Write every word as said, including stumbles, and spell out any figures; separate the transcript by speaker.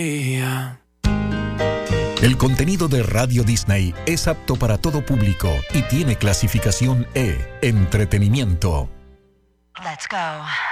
Speaker 1: El contenido de Radio Disney es apto para todo público y tiene clasificación E, entretenimiento.
Speaker 2: Let's go.